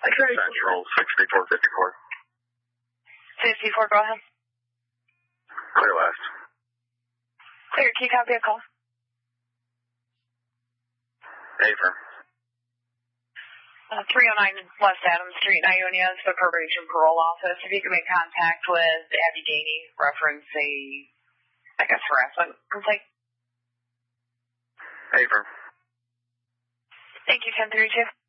Central 6454. 54, go ahead. Clear west. Clear, can you copy a call? Affirm. 309 West Adams Street, Ionia, is the probation parole office. If you can make contact with Abby Daney, reference harassment complaint. Affirm. Thank you, 1032.